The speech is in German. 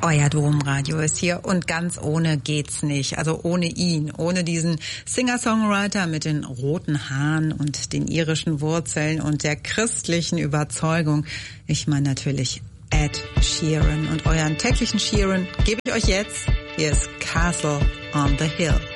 Euer Domradio ist hier und ganz ohne geht's nicht. Also ohne ihn, ohne diesen Singer-Songwriter mit den roten Haaren und den irischen Wurzeln und der christlichen Überzeugung. Ich meine natürlich Ed Sheeran und euren täglichen Sheeran gebe ich euch jetzt. Hier ist Castle on the Hill.